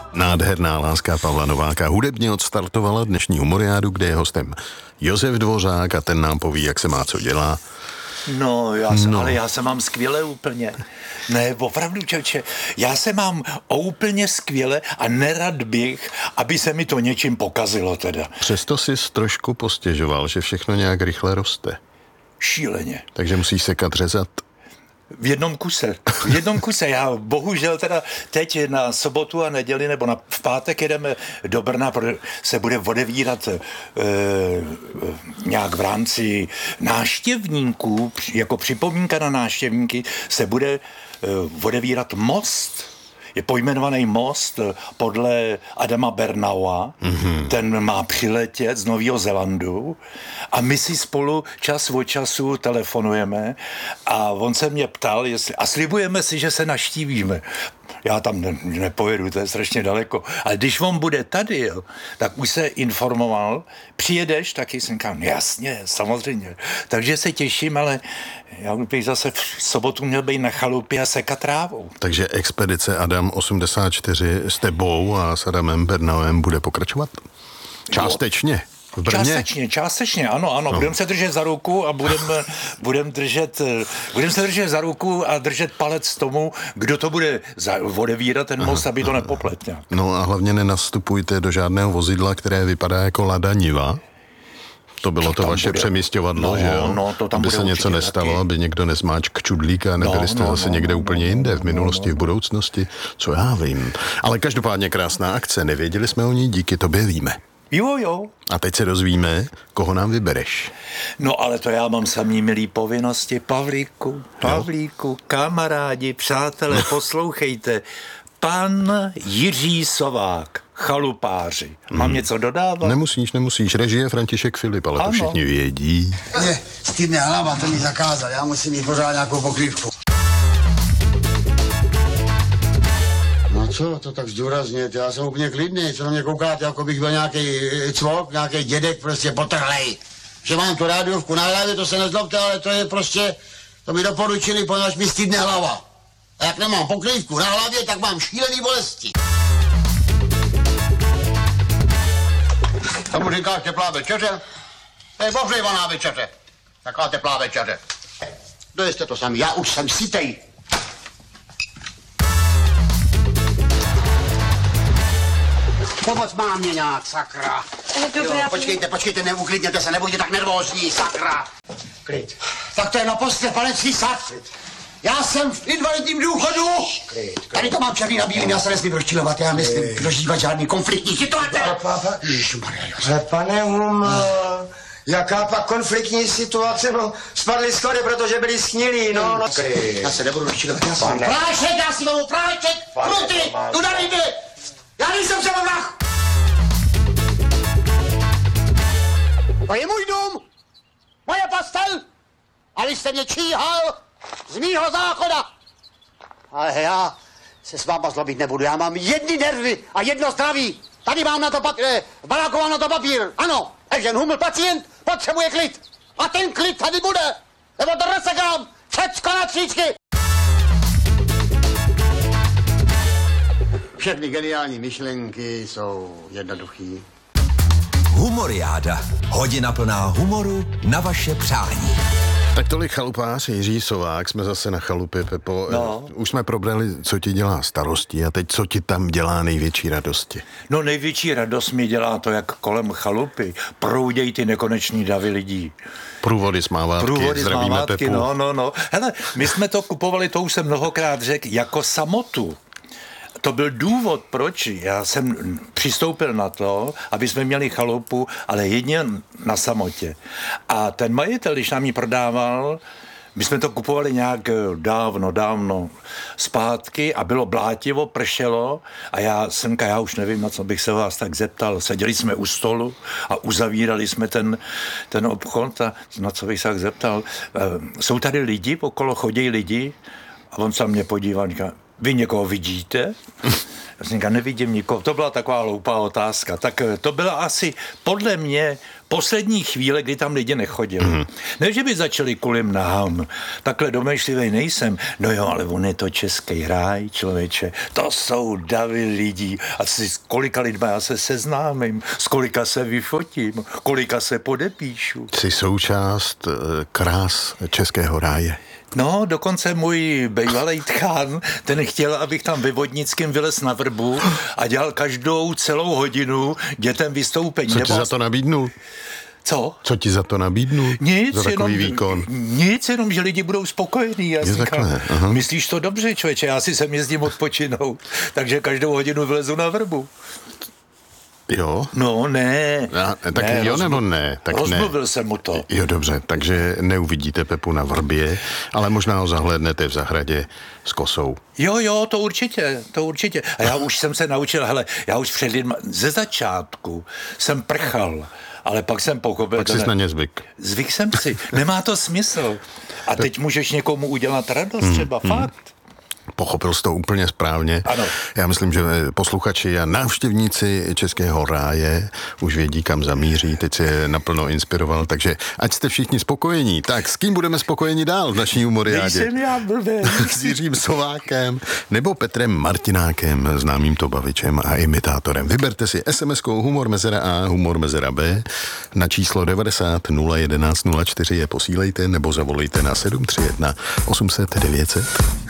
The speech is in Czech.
Nádherná láska Pavla Nováka hudebně odstartovala dnešní humoriádu, kde je hostem Josef Dvořák a ten nám poví, jak se má co dělá. Ale já se mám skvěle úplně. Ne, opravdu, čeče, já se mám úplně skvěle a nerad bych, aby se mi to něčím pokazilo teda. Přesto jsi trošku postěžoval, že všechno nějak rychle roste. Šíleně. Takže musíš sekat, řezat. V jednom kuse. Já bohužel teda teď na sobotu a neděli nebo v pátek jedeme do Brna, protože se bude odevírat nějak v rámci návštěvníků, jako připomínka na návštěvníky, se bude odevírat most. Je pojmenovaný most podle Adama Bernaua. Ten má přiletět z Nového Zélandu a my si spolu čas od času telefonujeme a on se mě ptal, a slibujeme si, že se navštívíme. Já tam nepojedu, to je strašně daleko. Ale když on bude tady, jo, tak už se informoval, přijedeš, taky jsem říkal, jasně, samozřejmě. Takže se těším, ale já bych zase v sobotu měl být na chalupě a sekat trávou. Takže expedice Adam 84 s tebou a s Adamem Bernauem bude pokračovat? Částečně. V Brně? Částečně, ano. No. Budeme se držet za ruku a budeme se držet za ruku a držet palec tomu, kdo to bude odevírat ten most, aby to nepoplet nějak. No a hlavně nenastupujte do žádného vozidla, které vypadá jako Lada Niva. To bylo to vaše přemísťovadlo, že jo? No, to tam aby se něco nestalo, taky. Aby někdo nezmáčk čudlíka a nebyli jste zase někde úplně jinde, v minulosti, v budoucnosti, co já vím. Ale každopádně krásná akce, nevěděli jsme o ní, díky tobě víme. Jo. A teď se dozvíme, koho nám vybereš. No ale to já mám samý milý povinnosti. Pavlíku, kamarádi, přátelé, poslouchejte. Pan Jiří Sovák, chalupáři. Mám něco dodávat? Nemusíš. Režie František Filip, ale to všichni vědí. Mě stydne hlava, to mi zakázal. Já musím mít pořád nějakou pokrývku. No co, to tak zdůrazněte, já jsem úplně klidný, co na mě koukáte, jako bych byl nějaký cvok, nějaký dědek, prostě potrhlej. Že mám tu rádiovku na hlavě, to se nezlobte, ale to je prostě, to mi doporučili, poněvadž mi stydne hlava. A jak nemám pokrývku na hlavě, tak mám šílený bolesti. Tomu říkáš teplá večeře? To je ohřívaná večeře. Taká teplá večeře. Dojeste to sami, já už jsem sytej. Pomoc mám mě nějak, sakra. Dobrá. Počkejte, neuklidněte se, nebuďte tak nervózní, sakra. Klid. Tak to je na postě, pane císař. Já jsem v invalidním důchodu. Klid. Tady to mám černý na bílým, já se nesmím rozčilovat, já nesmím dožívat žádný konfliktní situace. Pane jaká pak konfliktní situace, no, spadly schody, protože byli schnilí, no. Já se nebudu rozčilovat, já jsem. Prášek, já si mám prášek, kruty, tu darejte. Já nejsem přelovrach! To je můj dům! Moje postel! A vy jste mě číhal z mýho záchoda! Ale já se s váma zlobit nebudu, já mám jedny nervy a jedno zdraví! Tady mám na to v baráku mám na to papír, ano! Evžen Huml, pacient, potřebuje klid! A ten klid tady bude! Nebo to rozsekám! Všecko na tříčky! Všechny geniální myšlenky jsou jednoduchý. Humoriáda. Hodina plná humoru na vaše přání. Tak tolik chalupář Jiří Sovák, jsme zase na chalupě, Pepo. Už jsme probrali, co ti dělá starosti a teď co ti tam dělá největší radosti. No největší radost mi dělá to, jak kolem chalupy proudějí ty nekonečný davy lidí. Průvody smávátky, zdravíme Pepu. No. Hele, my jsme to kupovali, to už jsem mnohokrát řekl, jako samotu. To byl důvod, proč já jsem přistoupil na to, aby jsme měli chalupu, ale jedině na samotě. A ten majitel, když nám ji prodával, my jsme to kupovali nějak dávno zpátky a bylo blátivo, pršelo a já už nevím, na co bych se vás tak zeptal. Seděli jsme u stolu a uzavírali jsme ten obchod a na co bych se tak zeptal. Jsou tady lidi, okolo chodí lidi a on se mě podíval a říká, vy někoho vidíte? Já jsem říkal, nevidím nikoho. To byla taková hloupá otázka. Tak to byla asi podle mě poslední chvíle, kdy tam lidi nechodili. Ne, že by začali kulim nahám. Takhle domýšlivý nejsem. No jo, ale on je to český ráj, člověče. To jsou davy lidí. A s kolika lidma já se seznámím, s kolika se vyfotím, kolika se podepíšu. Jsi součást krás českého ráje. No, dokonce můj bývalý tchán, ten chtěl, abych tam ve Vodnickém vylez na vrbu a dělal každou celou hodinu dětem vystoupení. Co ti za to nabídnul? Co? Co ti za to nabídnul? Nic, za takový výkon? Nic, jenom, že lidi budou spokojení. Já říkám, myslíš to dobře, člověče, já si sem jezdím odpočinout, takže každou hodinu vylezu na vrbu. Jo? No, ne. Tak ne, jo nebo ne? Tak rozmluvil jsem mu to. Jo, dobře, takže neuvidíte Pepu na vrbě, ale možná ho zahlédnete v zahradě s kosou. Jo, to určitě. A já už jsem se naučil, já už před lidma, ze začátku jsem prchal, ale pak jsem pochopil. Pak jsi na ně zvyk. Zvyk jsem si, nemá to smysl. A teď můžeš někomu udělat radost třeba, fakt. Pochopil jsi to úplně správně. Ano. Já myslím, že posluchači a návštěvníci Českého ráje už vědí, kam zamíří. Teď se je naplno inspiroval, takže ať jste všichni spokojení. Tak s kým budeme spokojeni dál v naší humoriádě? Nejsem já blbý. S Jiřím Sovákem nebo Petrem Martinákem, známým tobavičem a imitátorem. Vyberte si SMS-kou Humor mezera A, Humor mezera B na číslo 90 011 04 je posílejte nebo zavolejte na 731 800 900.